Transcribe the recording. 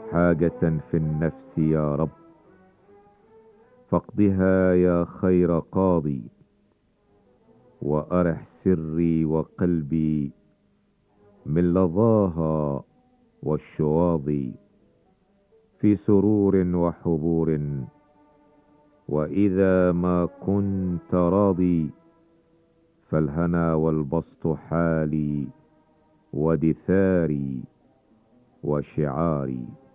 حاجة في النفس يا رب، فاقضها يا خير قاضي، وأرح سري وقلبي من لظاها والشواظ، في سرور وحبور. وإذا ما كنت راضي، فالهنا والبسط حالي ودثاري وشعاري.